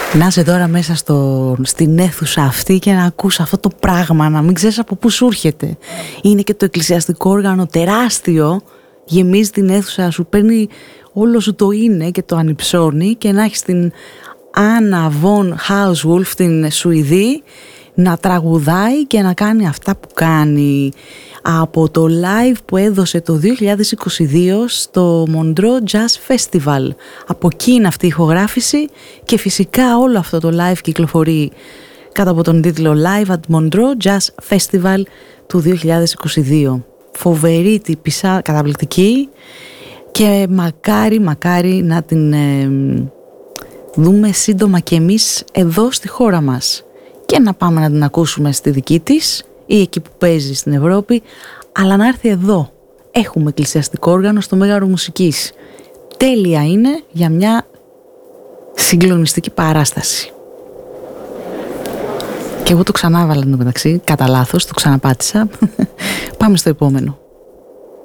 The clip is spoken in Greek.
Να είσαι τώρα μέσα στην αίθουσα αυτή και να ακούς αυτό το πράγμα, να μην ξέρεις από πού σου έρχεται. Είναι και το εκκλησιαστικό όργανο τεράστιο, γεμίζει την αίθουσα, σου παίρνει όλο σου το είναι και το ανυψώνει, και να έχεις την Άννα Βον Χάουσβουλφ, την Σουηδή, να τραγουδάει και να κάνει αυτά που κάνει. Από το live που έδωσε το 2022 στο Montreux Jazz Festival. Από εκεί είναι αυτή η ηχογράφηση, και φυσικά όλο αυτό το live κυκλοφορεί κάτω από τον τίτλο Live at Montreux Jazz Festival του 2022. Φοβερή τύπισσα, καταπληκτική, και μακάρι να την δούμε σύντομα και εμείς εδώ στη χώρα μας, και να πάμε να την ακούσουμε στη δική της ή εκεί που παίζει στην Ευρώπη, αλλά να έρθει εδώ. Έχουμε εκκλησιαστικό όργανο στο Μέγαρο Μουσικής. Τέλεια είναι για μια συγκλονιστική παράσταση. Και εγώ το ξανάβαλα εντωμεταξύ, κατά λάθος, το ξαναπάτησα. Πάμε στο επόμενο.